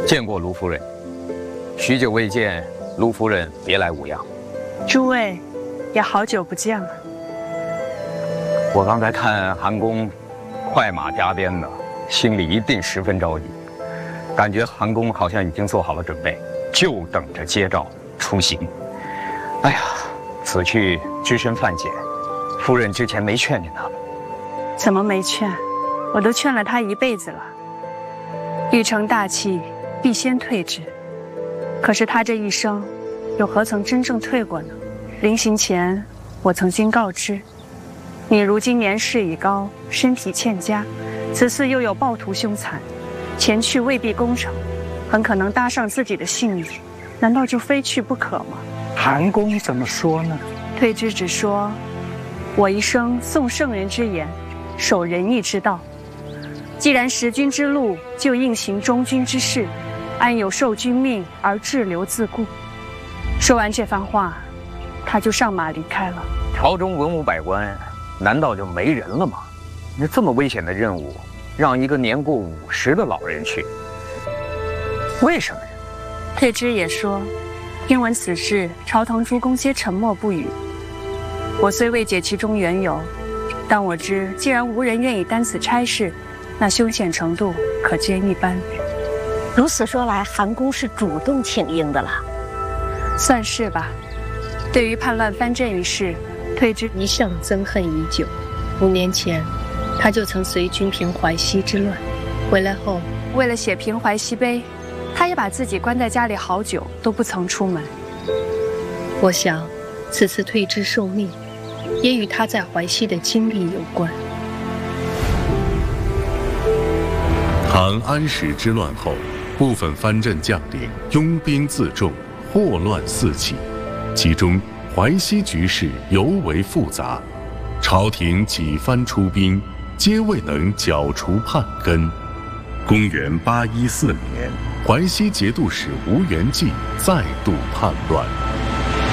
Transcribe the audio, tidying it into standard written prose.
见过卢夫人，许久未见，卢夫人别来无恙。 诸位，也好久不见了。 我刚才看韩公快马加鞭的，心里一定十分着急，感觉韩公好像已经做好了准备，就等着接诏出行。哎呀，此去只身犯险，夫人之前没劝劝他吗？ 怎么没劝？我都劝了他一辈子了。欲成大器，必先退之。可是他这一生，又何曾真正退过呢？临行前，我曾经告知，你如今年事已高，身体欠佳，此次又有暴徒凶残，前去未必攻城，很可能搭上自己的性命，难道就非去不可吗？ 韩公怎么说呢？ 退之只说，我一生诵圣人之言，守仁义之道。既然识君之路，就应行忠君之事，安有受君命而滞留自顾？说完这番话，他就上马离开了。 朝中文武百官，难道就没人了吗？那这么危险的任务，让一个年过50的老人去，为什么呀？ 退之也说，听闻此事，朝堂诸公皆沉默不语。我虽未解其中缘由，但我知，既然无人愿意担此差事，那凶险程度可见一斑。 如此说来，韩公是主动请缨的了， 算是吧。对于叛乱藩镇一事，退之一向憎恨已久。5年前，他就曾随军平淮西之乱，回来后， 为了写平淮西碑，他也把自己关在家里好久，都不曾出门。 我想，此次退之受命，也与他在淮西的经历有关。 唐安史之乱后，部分藩镇将领拥兵自重，祸乱四起，其中淮西局势尤为复杂，朝廷几番出兵，皆未能剿除叛根。公元814年，淮西节度使吴元济再度叛乱。